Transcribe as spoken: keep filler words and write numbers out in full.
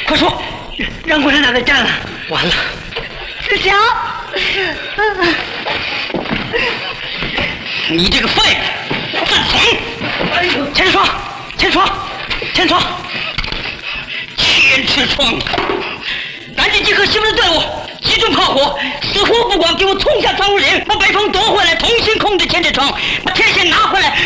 快说， 让共产党给占了。 完了， 师长， 你这个废物，犯怂！哎呦，千霜，千霜，千霜，千尺霜！赶紧集合西门的队伍，集中炮火，死活不管，给我冲下庄武岭，把北风夺回来，重新控制千尺霜，把天线拿回来，